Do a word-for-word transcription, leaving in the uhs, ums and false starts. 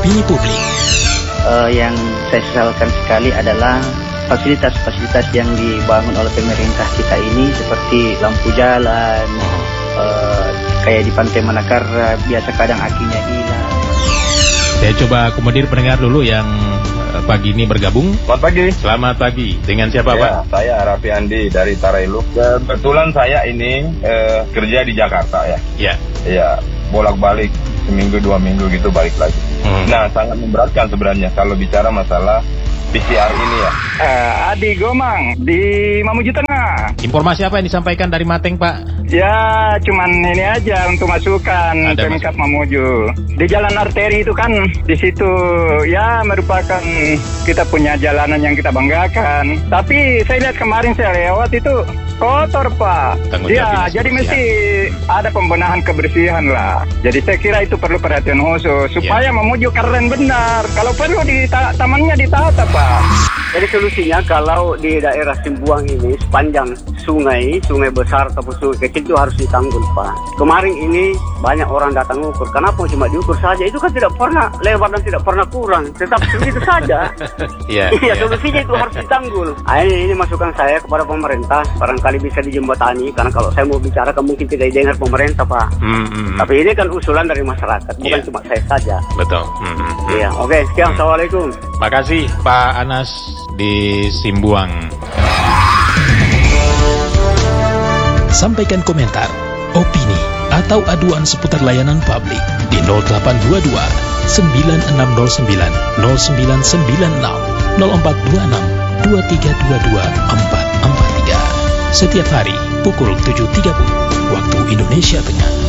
opini publik. Uh, yang saya sesalkan sekali adalah fasilitas-fasilitas yang dibangun oleh pemerintah kita ini seperti lampu jalan, uh, kayak di Pantai Manakara biasa kadang akinya hilang. Saya coba akomodir pendengar dulu yang uh, pagi ini bergabung. Selamat pagi. Selamat pagi. Dengan siapa, ya, Pak? Saya Raffi Andi dari Tarailu. Kebetulan saya ini uh, kerja di Jakarta ya. Ya. Iya, bolak-balik seminggu dua minggu gitu balik lagi. Hmm. Nah, sangat memberatkan sebenarnya kalau bicara masalah P C R ini ya. Uh, Adi Gomang di Mamuju Tengah. Informasi apa yang disampaikan dari Mateng, Pak? Ya, cuman ini aja untuk masukan Pemkab Mamuju. Di jalan arteri itu kan di situ ya merupakan kita punya jalanan yang kita banggakan. Tapi saya lihat kemarin saya lewat itu kotor, Pak. Ya, jadi mesti ada pembenahan kebersihan lah. Jadi saya kira itu perlu perhatian khusus supaya yeah. Mamuju keren benar. Kalau perlu di ta- tamannya ditata, Pak. Jadi solusinya kalau di daerah Simbuang ini sepanjang sungai, sungai besar ataupun sungai kecil itu harus ditanggul, Pak. Kemarin ini banyak orang datang ukur. Kenapa cuma diukur saja? Itu kan tidak pernah lebar dan tidak pernah kurang. Tetap segitu saja. Iya, yeah, solusinya itu harus ditanggul. Nah, ini, ini masukan saya kepada pemerintah. Barangkali bisa dijembatani. Karena kalau saya mau bicara kan mungkin tidak didengar pemerintah, Pak. Mm-hmm. Tapi ini kan usulan dari masyarakat, bukan yeah. cuma saya saja. Betul. Mm-hmm. Iya, oke. Okay, sekian. Mm-hmm. Assalamualaikum. Makasih, Pak Anas di Simbuang. Sampaikan komentar, opini, atau aduan seputar layanan publik di nol delapan dua dua sembilan enam nol sembilan nol sembilan sembilan enam nol empat dua enam dua tiga dua dua empat empat tiga. Setiap hari pukul tujuh tiga puluh waktu Indonesia Tengah.